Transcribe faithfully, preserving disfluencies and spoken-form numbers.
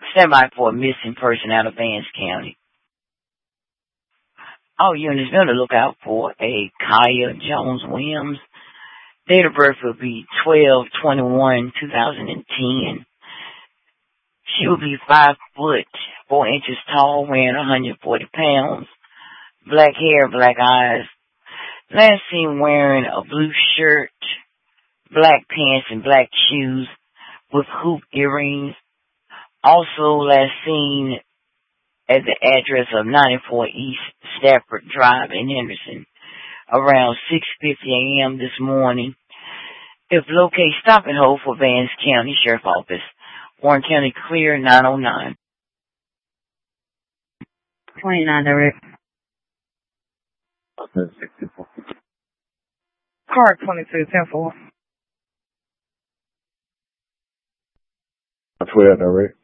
Stand by for a missing person out of Vance County. All units know to look out for a Kaya Jones Williams. Date of birth will be twelve twenty-one two thousand ten. She will be five foot four inches tall, weighing one hundred forty pounds. Black hair, black eyes. Last seen wearing a blue shirt, black pants, and black shoes with hoop earrings. Also last seen at the address of ninety-four East Stafford Drive in Henderson around six fifty a.m. this morning. If locate, stop and hold for Vance County Sheriff Office. Warren County clear nine oh nine. twenty-nine direct. Car twenty-two, ten four. twelve direct.